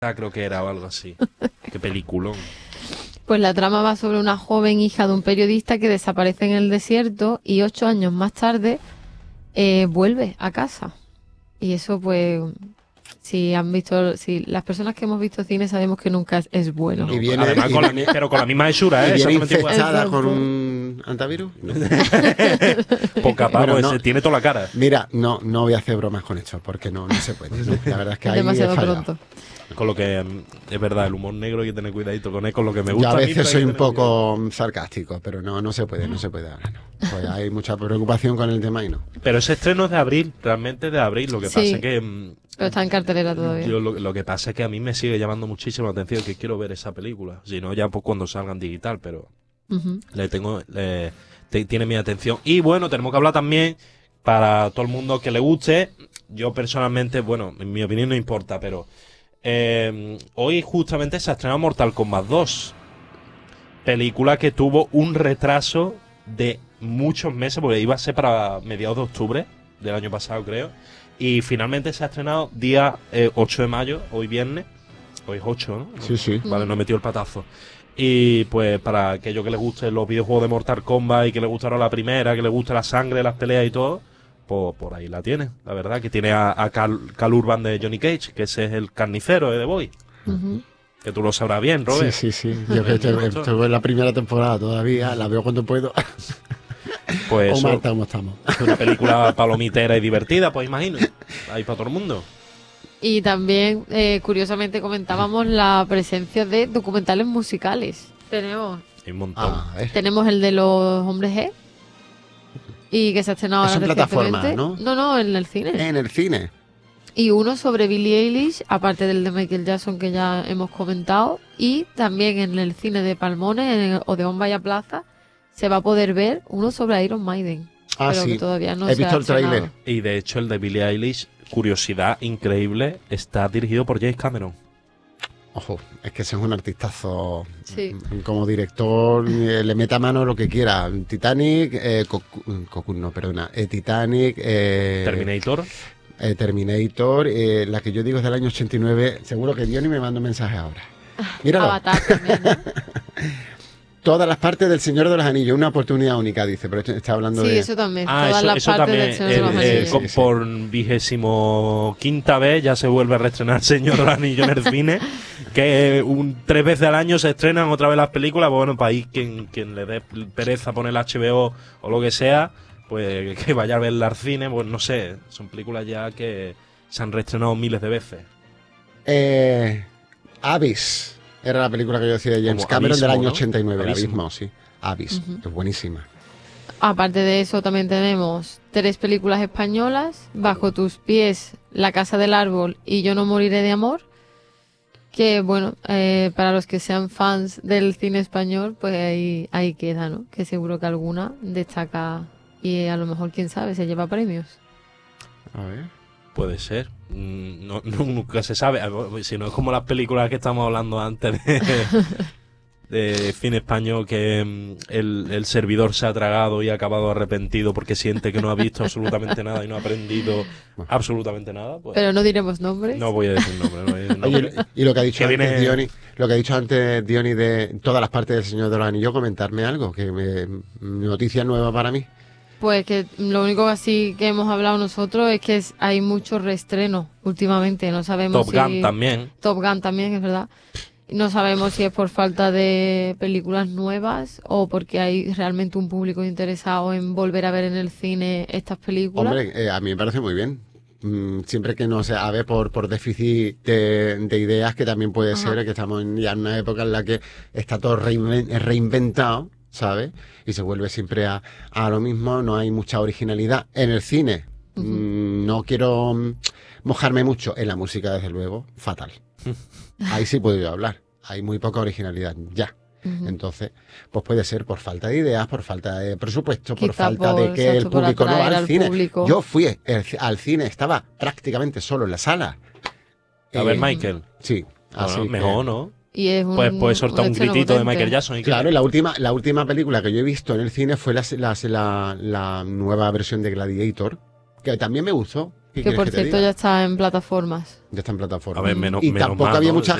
creo que era o algo así. Qué peliculón. Pues la trama va sobre una joven hija de un periodista que desaparece en el desierto y 8 años más tarde vuelve a casa. Y eso, pues, si las personas que hemos visto cine sabemos que nunca es bueno. No, además, pero con la misma hechura, ¿Y viene exactamente igual. infectada con un antivirus? No. Poca pavo, Bueno, no. tiene toda la cara. Mira, no voy a hacer bromas con esto, porque no se puede. ¿No? La verdad es que Es ahí demasiado he fallado. pronto. Con lo que es verdad, el humor negro hay que tener cuidadito con él, con lo que me Yo gusta. a mí, veces pero hay soy que un tener cuidado. poco sarcástico, pero no se puede ahora, no. Pues hay mucha preocupación con el tema y no. Pero ese estreno es de abril, realmente de abril. Lo que Sí. pasa es que Pero está en cartelera todavía. yo lo que pasa es que a mí me sigue llamando muchísimo la atención, que quiero ver esa película. Si no, ya pues cuando salga en digital, pero Ujú. tiene mi atención. Y bueno, tenemos que hablar también para todo el mundo que le guste. Yo personalmente, bueno, en mi opinión no importa, pero hoy justamente se ha estrenado Mortal Kombat 2. Película que tuvo un retraso de muchos meses, porque iba a ser para mediados de octubre del año pasado, creo. Y finalmente se ha estrenado día 8 de mayo, hoy viernes. Hoy es 8, ¿no? Sí. Vale, no he metido el patazo. Y pues para aquellos que les gusten los videojuegos de Mortal Kombat y que les gustaron la primera, que les guste la sangre, las peleas y todo, pues por ahí la tiene, la verdad, que tiene a Cal Urban de Johnny Cage, que ese es el carnicero de The Boy. Ujú. Que tú lo sabrás bien, Robert. Sí. Yo que estuve en la primera temporada todavía, la veo cuando puedo. Pues O eso, Marta, ¿cómo estamos? una película palomitera y divertida, pues imagino. Ahí para todo el mundo. Y también, curiosamente, comentábamos la presencia de documentales musicales. Hay un montón. A ver. Tenemos el de los Hombres G. Y que se ha estrenado Es ahora en plataforma, recientemente. ¿no? No, en el cine. En el cine. Y uno sobre Billie Eilish, aparte del de Michael Jackson que ya hemos comentado. Y también en el cine de Palmones en el Odeón Vaya Plaza se va a poder ver uno sobre Iron Maiden. Ah, pero sí. que todavía no He se visto ha el tráiler. estrenado. Y de hecho el de Billie Eilish, curiosidad increíble, está dirigido por James Cameron. Ojo, es que ese es un artistazo. Sí. Como director, le meta mano lo que quiera. Titanic, Cocoon, no, perdona. Titanic, Terminator. Terminator, la que yo digo es del año 89. Seguro que Diony me manda un mensaje ahora. Míralo. Avatar también, ¿no? Todas las partes del Señor de los Anillos, una oportunidad única, dice, pero está hablando Sí, de... eso también. Ah, Todas las eso partes también. del Señor de los Anillos. Sí. Por 25ª vez ya se vuelve a reestrenar Señor de los Anillos en el cine. Que 3 veces al año se estrenan otra vez las películas. Pues bueno, para ahí quien le dé pereza poner el HBO o lo que sea, pues que vaya a verla al cine. Pues no sé, son películas ya que se han reestrenado miles de veces. Abyss, era la película que yo decía de James Como Cameron del Abismo, año ¿no? 89, el Abismo. Abismo, sí. Abyss, es buenísima. Aparte de eso, también tenemos 3 películas españolas: Bajo tus pies, La casa del árbol y Yo no moriré de amor. Que bueno, para los que sean fans del cine español, pues ahí queda, ¿no? Que seguro que alguna destaca y a lo mejor, quién sabe, se lleva premios. A ver. Puede ser. Nunca se sabe. Si no es como las películas que estamos hablando antes de cine español, que el servidor se ha tragado y ha acabado arrepentido porque siente que no ha visto absolutamente nada y no ha aprendido absolutamente nada. Pues Pero no diremos nombres. no voy a decir nombre. No voy a decir nombre. Oye, y lo que ha dicho Que antes viene- Diony, lo que ha dicho antes Diony de todas las partes del Señor de los Anillos, comentarme algo, noticia nueva para mí. Pues que lo único así que hemos hablado nosotros es que hay muchos reestrenos últimamente. No sabemos Top si... Gun también. Top Gun también, es verdad. No sabemos si es por falta de películas nuevas o porque hay realmente un público interesado en volver a ver en el cine estas películas. Hombre, a mí me parece muy bien. Siempre que no se ver por déficit de ideas, que también puede ser que estamos ya en una época en la que está todo reinventado, ¿sabes? Y se vuelve siempre a lo mismo, no hay mucha originalidad. En el cine, no quiero mojarme mucho. En la música, desde luego, fatal. Ahí sí puedo yo hablar. Hay muy poca originalidad, ya. Entonces, pues puede ser por falta de ideas, por falta de presupuesto, por Quizá falta de que el exacto, por público no va atraer al al cine. público. Yo fui al cine, estaba prácticamente solo en la sala. A ver, Michael. Sí, así Bueno, que- mejor, ¿no? Y es Pues puedes soltar un estreno gritito de potente. Michael Jackson. Y Claro, y la última película que yo he visto en el cine fue la nueva versión de Gladiator, que también me gustó, ¿Qué Que quieres por te cierto diga? ya está en plataformas. Ya está en plataforma. A ver, menos y tampoco mal, había ¿no? mucha